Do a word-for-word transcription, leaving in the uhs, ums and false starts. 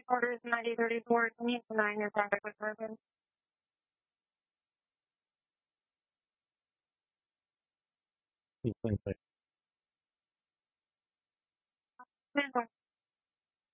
Orders ninety thirty-four, can you deny your contact with Morgan? Sequence. Stand by.